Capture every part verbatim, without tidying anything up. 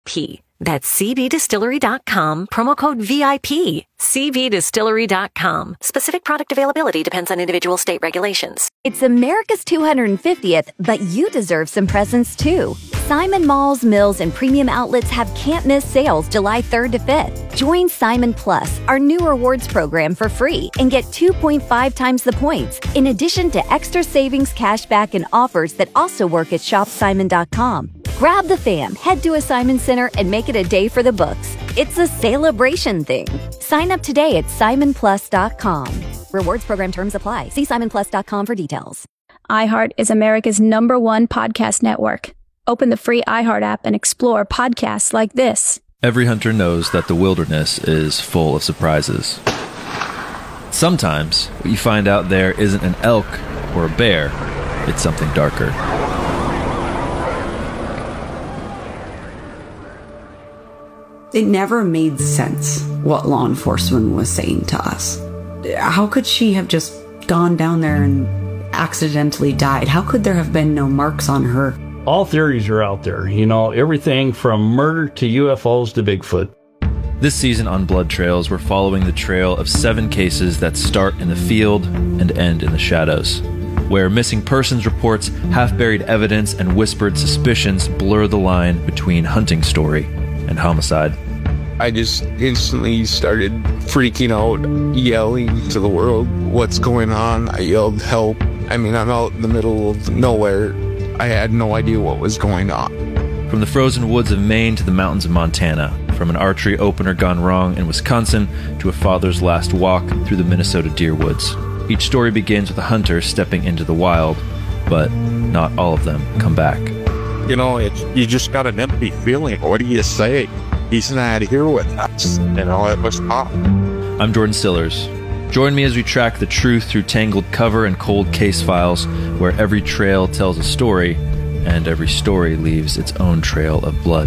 P. That's C B distillery dot com, promo code V I P. C B distillery dot com. Specific product availability depends on individual state regulations. It's America's two hundred fiftieth, but you deserve some presents too. Simon Malls, Mills, and premium outlets have can't-miss sales July third to fifth. Join Simon Plus, our new rewards program, for free and get two point five times the points, in addition to extra savings, cashback, and offers that also work at shop simon dot com. Grab the fam, head to a Simon Center, and make it a day for the books. It's a celebration thing. Sign up today at simon plus dot com. Rewards program terms apply. See simon plus dot com for details. iHeart is America's number one podcast network. Open the free iHeart app and explore podcasts like this. Every hunter knows that the wilderness is full of surprises. Sometimes what you find out there isn't an elk or a bear, it's something darker. It never made sense what law enforcement was saying to us. How could she have just gone down there and accidentally died? How could there have been no marks on her? All theories are out there, you know, everything from murder to U F Os to Bigfoot. This season on Blood Trails, we're following the trail of seven cases that start in the field and end in the shadows, where missing persons reports, half-buried evidence, and whispered suspicions blur the line between hunting story and homicide. I just instantly started freaking out, yelling to the world, "What's going on?" I yelled, "Help." I mean, I'm out in the middle of nowhere. I had no idea what was going on. From the frozen woods of Maine to the mountains of Montana, from an archery opener gone wrong in Wisconsin to a father's last walk through the Minnesota deer woods. Each story begins with a hunter stepping into the wild, but not all of them come back. You know, it's, you just got an empty feeling. What do you say? He's not here with us. You know, it was tough. I'm Jordan Stillers. Join me as we track the truth through tangled cover and cold case files, where every trail tells a story, and every story leaves its own trail of blood.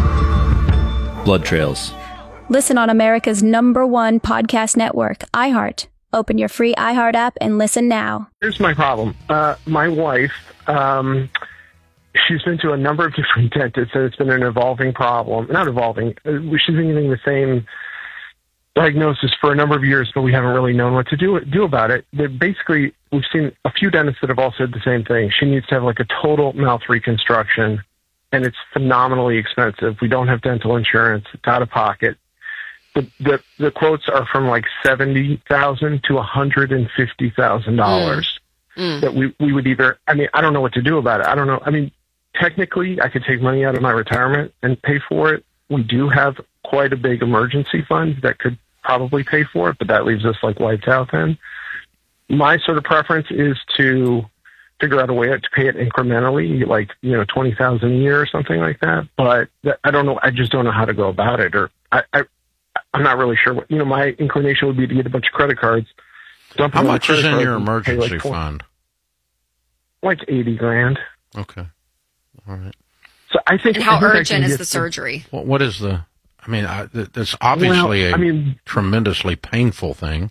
Blood Trails. Listen on America's number one podcast network, iHeart. Open your free iHeart app and listen now. Here's my problem. Uh, my wife, um, she's been to a number of different dentists, and it's been an evolving problem. Not evolving. She's been getting the same diagnosis for a number of years, but we haven't really known what to do do about it. They're basically, we've seen a few dentists that have all said the same thing. She needs to have like a total mouth reconstruction, and it's phenomenally expensive. We don't have dental insurance. It's out of pocket. The the, the quotes are from like seventy thousand dollars to one hundred fifty thousand dollars mm. mm. that we, we would either, I mean, I don't know what to do about it. I don't know. I mean, technically, I could take money out of my retirement and pay for it. We do have quite a big emergency fund that could probably pay for it, but that leaves us like wiped out then. My sort of preference is to figure out a way to pay it incrementally, like, you know, twenty thousand a year or something like that. But I don't know. I just don't know how to go about it, or I, I, I'm not really sure what, you know, my inclination would be to get a bunch of credit cards. How much is in your emergency like fund? Like eighty grand. Okay. All right. So I think. And how I think urgent is the to, surgery? What, what is the, I mean, I, that's obviously well, a I mean, tremendously painful thing.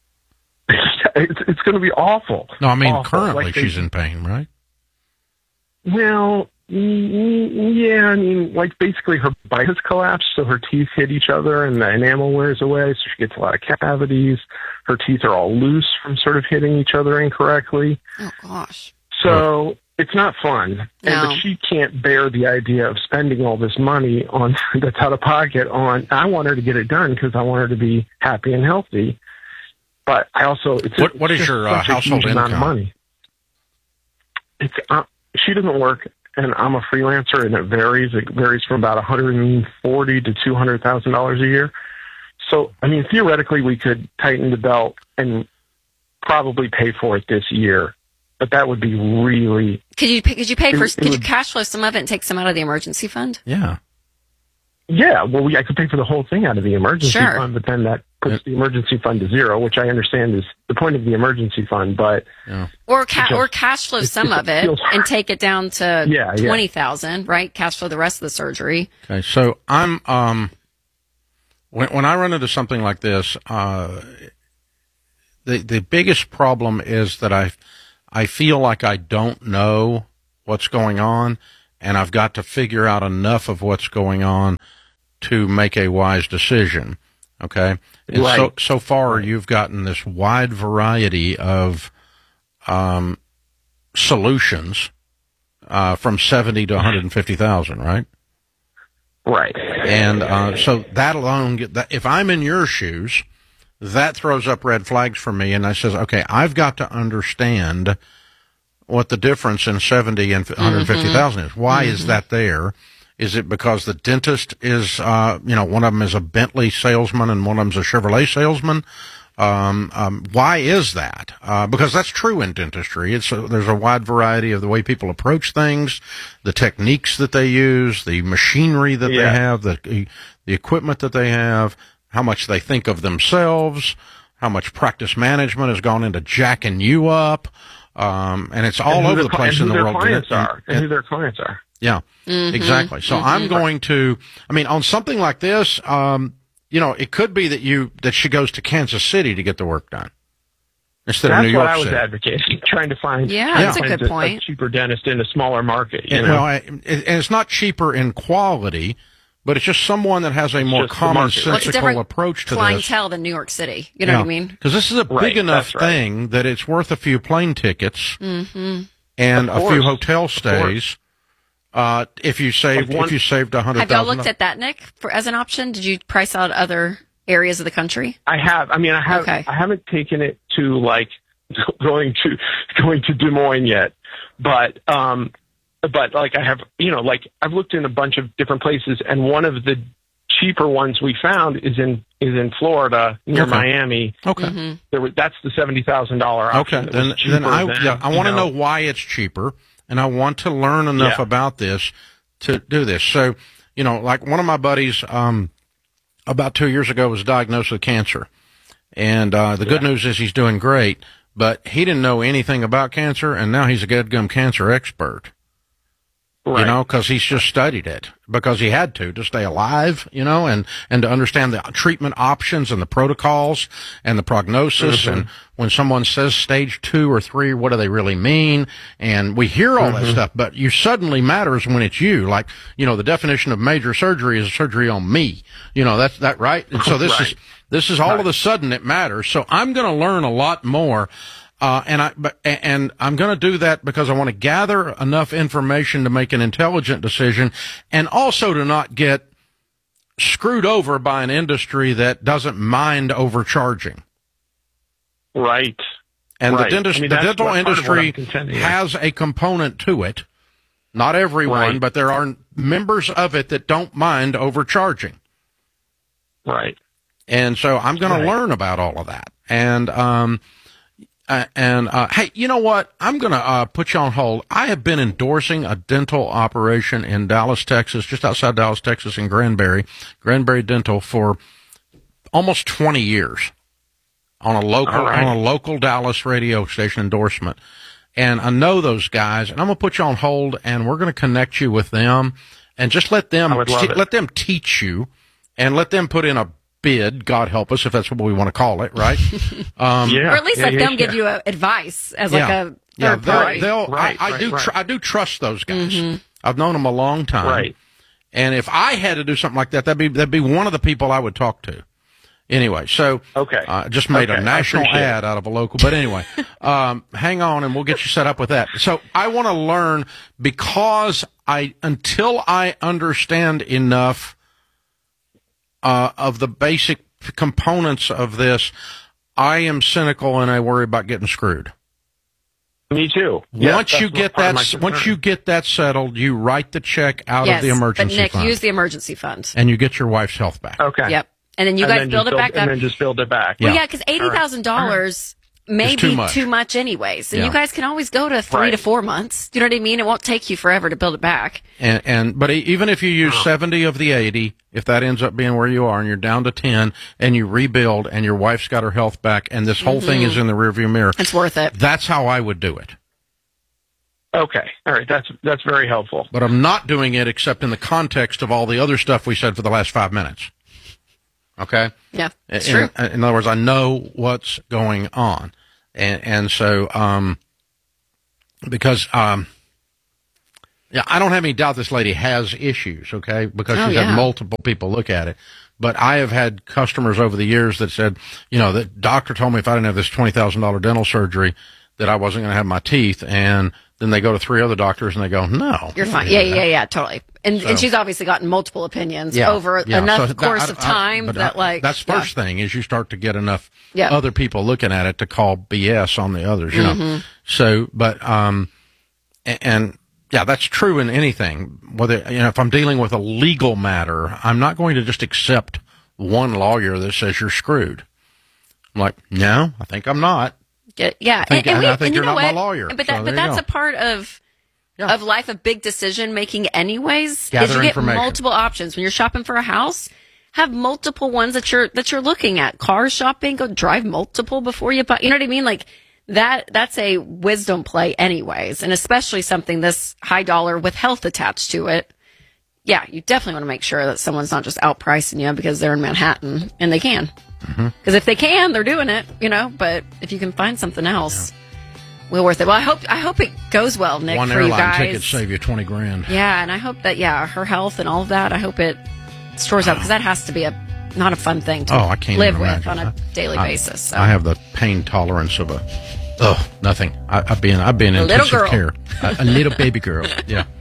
It's, it's going to be awful. No, I mean, awful. currently like she's they, in pain, right? Well, yeah, I mean, like basically her bite has collapsed, so her teeth hit each other and the enamel wears away, so she gets a lot of cavities. Her teeth are all loose from sort of hitting each other incorrectly. Oh, gosh. So it's not fun. No. And, but she can't bear the idea of spending all this money on that's out of pocket on, I want her to get it done because I want her to be happy and healthy. But I also, it's what, a, what it's is your uh, household income? Amount of money. It's uh, she doesn't work, and I'm a freelancer, and it varies. It varies from about one hundred forty to two hundred thousand dollars a year. So, I mean, theoretically, we could tighten the belt and probably pay for it this year, but that would be really. Could you could you pay for? It, could it you cash flow some of it and take some out of the emergency fund? Yeah. Yeah, well, we, I could pay for the whole thing out of the emergency sure. fund, but then that puts the emergency fund to zero, which I understand is the point of the emergency fund. But yeah. or ca- just, or cash flow some of it and take it down to yeah, yeah. twenty thousand, right? Cash flow the rest of the surgery. Okay, so I'm um, when when I run into something like this, uh, the the biggest problem is that I I feel like I don't know what's going on. and I've got to figure out enough of what's going on to make a wise decision. Okay. And right. so, so far you've gotten this wide variety of, um, solutions, uh, from seventy to one hundred fifty thousand, right? Right. And, uh, so that alone, get that, if I'm in your shoes, that throws up red flags for me. And I says, okay, I've got to understand what the difference in seventy and one hundred fifty thousand mm-hmm. is. Why mm-hmm. is that there? Is it because the dentist is, uh, you know, one of them is a Bentley salesman and one of them's a Chevrolet salesman? Um, um, why is that? Uh, because that's true in dentistry. It's a, there's a wide variety of the way people approach things, the techniques that they use, the machinery that yeah. they have, the the equipment that they have, how much they think of themselves, how much practice management has gone into jacking you up, um, and it's all and over the place in the world. And who their clients are, and, and who their clients are. Yeah, mm-hmm. exactly. So mm-hmm. I'm going to, I mean, on something like this, um, you know, it could be that you, that she goes to Kansas City to get the work done instead That's of New York City. City. That's what I was advocating, trying to find, yeah, that's a good point. A cheaper dentist in a smaller market. You and, know? Well, I, and it's not cheaper in quality, but it's just someone that has a more commonsensical well, approach to clientele this. clientele than New York City. You know yeah. what I mean? Because this is a right, big enough right. thing that it's worth a few plane tickets mm-hmm. and of a few course. hotel stays. Uh, if you saved, one, if you saved a hundred thousand. Have y'all looked at that, Nick, for as an option? Did you price out other areas of the country? I have. I mean, I have. Okay. I haven't taken it to like going to going to Des Moines yet, but um, but like I have, you know, like I've looked in a bunch of different places, and one of the cheaper ones we found is in is in Florida near okay. Miami. Okay, mm-hmm. there was, that's the seventy thousand dollar option. Okay, then then I than, yeah, I want to know. know why it's cheaper. And I want to learn enough yeah. about this to do this. So, you know, like one of my buddies, um, about two years ago was diagnosed with cancer. And, uh, the yeah. good news is he's doing great, but he didn't know anything about cancer. And now he's a GetGum cancer expert. Right. You know, because he's just studied it because he had to to stay alive, you know, and, and to understand the treatment options and the protocols and the prognosis. Mm-hmm. And when someone says stage two or three, what do they really mean? And we hear all mm-hmm. that stuff, but you suddenly matters when it's you. Like, you know, the definition of major surgery is surgery on me. You know, that's that, right? And so this right. is, this is all right. of a sudden it matters. So I'm going to learn a lot more. Uh, and I, but, and I'm going to do that because I want to gather enough information to make an intelligent decision and also to not get screwed over by an industry that doesn't mind overcharging. Right. And right. the, dentist, I mean, the dental industry has a component to it. Not everyone, right. but there are members of it that don't mind overcharging. Right. And so I'm going right. to learn about all of that. And, um, Uh, and, uh, hey, you know what? I'm going to, uh, put you on hold. I have been endorsing a dental operation in Dallas, Texas, just outside Dallas, Texas in Granbury, Granbury Dental for almost twenty years on a local, right. on a local Dallas radio station endorsement. And I know those guys and I'm going to put you on hold and we're going to connect you with them and just let them, t- let them teach you and let them put in a bid, God help us, if that's what we want to call it, right? Um, yeah, or at least yeah, let yeah, them yeah. give you a, advice as yeah. like a third yeah, party. They'll, right, I, I right, do, right. tr- I do trust those guys. Mm-hmm. I've known them a long time, right? And if I had to do something like that, that'd be that'd be one of the people I would talk to. Anyway, so okay, uh, just made okay, a national ad out of a local, but anyway, um, hang on, and we'll get you set up with that. So I want to learn because I until I understand enough uh, of the basic components of this, I am cynical and I worry about getting screwed. Me too. Once yes, you get that, once you get that settled, you write the check out yes, of the emergency but Nick, fund. use the emergency fund, and you get your wife's health back. Okay. Yep. And then you and guys then build it build, back up. And then just build it back. Well, yeah, yeah, because eighty thousand dollars may too be much. too much anyway. So Yeah. you guys can always go to three Right. to four months. Do you know what I mean? It won't take you forever to build it back. And, and but even if you use seventy of the eighty, if that ends up being where you are, and you're down to ten, and you rebuild, and your wife's got her health back, and this whole Mm-hmm. thing is in the rearview mirror, It's worth it. that's how I would do it. Okay. All right. That's that's very helpful. But I'm not doing it except in the context of all the other stuff we said for the last five minutes. Okay? Yeah, it's in, true. In other words, I know what's going on. And, and so, um, because, um, Yeah, I don't have any doubt this lady has issues, okay, because Oh, she's yeah. had multiple people look at it. But I have had customers over the years that said, you know, the doctor told me if I didn't have this twenty thousand dollars dental surgery that I wasn't going to have my teeth. And then they go to three other doctors and they go, no. You're fine. Yeah, yeah, yeah, totally. And, So- and she's obviously gotten multiple opinions Yeah, over yeah. enough So that- course I- of I- time but that, I- like, that's yeah. first thing is you start to get enough Yeah. other people looking at it to call B S on the others, you know. Mhm. So, but, um, a- and, yeah, that's true in anything. Whether, you know, if I'm dealing with a legal matter, I'm not going to just accept one lawyer that says you're screwed. I'm like, no, I think I'm not. Get, yeah, I think- and, and, and we, I think and you you're know not my what? lawyer. But So that, but there you that's go. a part of of life of big decision making, anyways. is Gather you get information. multiple options when you're shopping for a house. Have multiple ones that you're that you're looking at. Car shopping, go drive multiple before you buy. You know what I mean? Like that. That's a wisdom play, anyways, and especially something this high dollar with health attached to it. Yeah, you definitely want to make sure that someone's not just outpricing you because they're in Manhattan and they can. Because if they can, they're doing it, you know. But if you can find something else, well worth it. Well, I hope I hope it goes well, Nick, One for you airline guys. ticket save you twenty grand. Yeah, and I hope that yeah, her health and all of that. I hope it stores up because that has to be a not a fun thing to Oh, I can't live even with imagine. on a daily I- basis. So. I have the pain tolerance of a, oh, nothing. I, I've been, I've been in A little intensive girl. care. A, a little baby girl. Yeah.